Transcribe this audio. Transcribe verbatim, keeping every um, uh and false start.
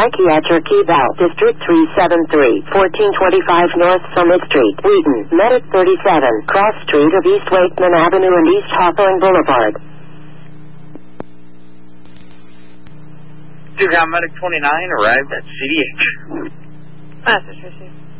Psychiatric Eval, District three seventy-three, fourteen twenty-five North Summit Street, Wheaton, Medic thirty-seven, Cross Street of East Wakeman Avenue and East Hawthorne Boulevard. Duke Medic twenty-nine arrived at C D H. Message received.